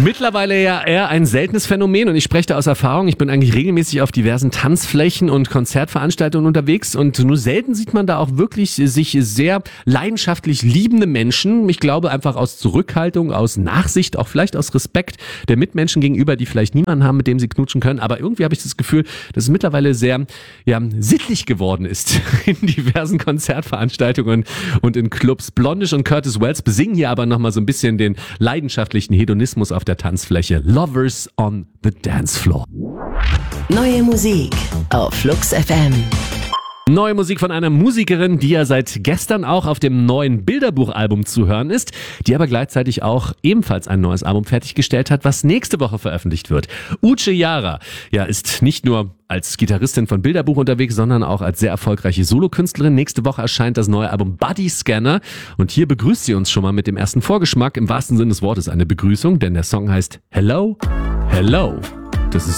Mittlerweile ja eher ein seltenes Phänomen und ich spreche da aus Erfahrung. Ich bin eigentlich regelmäßig auf diversen Tanzflächen und Konzertveranstaltungen unterwegs und nur selten sieht man da auch wirklich sich sehr leidenschaftlich liebende Menschen. Ich glaube einfach aus Zurückhaltung, aus Nachsicht, auch vielleicht aus Respekt der Mitmenschen gegenüber, die vielleicht niemanden haben, mit dem sie knutschen können. Aber irgendwie habe ich das Gefühl, dass es mittlerweile sehr sittlich geworden ist in diversen Konzertveranstaltungen und in Clubs. Blondish und Curtis Wells besingen hier aber nochmal so ein bisschen den leidenschaftlichen Hedonismus auf der Tanzfläche. Lovers on the Dance Floor. Neue Musik auf Flux FM. Neue Musik von einer Musikerin, die ja seit gestern auch auf dem neuen Bilderbuchalbum zu hören ist, die aber gleichzeitig auch ebenfalls ein neues Album fertiggestellt hat, was nächste Woche veröffentlicht wird. Uche Jara, ist nicht nur als Gitarristin von Bilderbuch unterwegs, sondern auch als sehr erfolgreiche Solokünstlerin. Nächste Woche erscheint das neue Album Body Scanner und hier begrüßt sie uns schon mal mit dem ersten Vorgeschmack, im wahrsten Sinne des Wortes eine Begrüßung, denn der Song heißt Hello, Hello.